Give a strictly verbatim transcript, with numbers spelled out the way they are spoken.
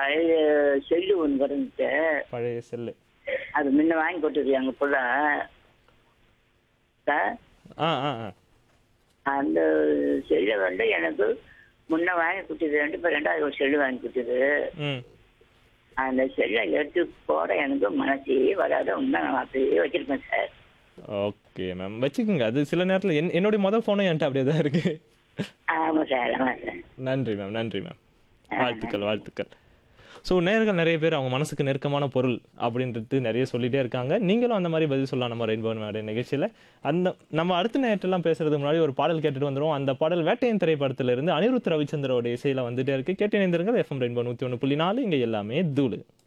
பழைய செல்லு ஒன்று இருந்துச்சு. பழைய செல்லு. அது முன்ன வாங்கி கொடுத்தது எங்கள் புள்ள சார். ஆ ஆ ஆ அந்த செல்லை வந்து எனக்கு முன்ன வாங்கி கொடுத்தது ரெண்டு பேர் ரெண்டாவது ஒரு செல்லு வாங்கி கொடுத்தது. ம் அந்த செல்லை எடுத்து போட எனக்கு மனசே வராத உண்மை நான் அப்படியே வச்சிருப்பேன் சார். Okay ma'am. வச்சுக்கோங்க. அது சில நேரத்தில் என் என்னுடைய மொதல் ஃபோனும் என்கிட்ட அப்படியே தான் இருக்கு. ஆமாம் சார், ஆமாம் சார். நன்றி மேம், நன்றி மேம். வாழ்த்துக்கள், வாழ்த்துக்கள். ஸோ நேயர்கள் நிறைய பேர் அவங்க மனசுக்கு நெருக்கமான பொருள் அப்படின்றது நிறைய சொல்லிட்டே இருக்காங்க. நீங்களும் அந்த மாதிரி பதில் சொல்லலாம் நம்ம ரெயின்போ மேடை நிகழ்ச்சியில். அந்த நம்ம அடுத்த நேரத்தெல்லாம் பேசுறதுக்கு முன்னாடி ஒரு பாடல் கேட்டுட்டு வந்துடுவோம். அந்த பாடல் வேட்டையன் திரைப்படத்திலிருந்து அனிருத் ரவிச்சந்திரோட இசையில் வந்துட்டே இருக்கு. கேட்டு இணைந்திருங்கள். எஃப்எம் ரெயின்போ நூற்றி ஒன்று புள்ளி நாலு. இங்கே எல்லாமே தூளு.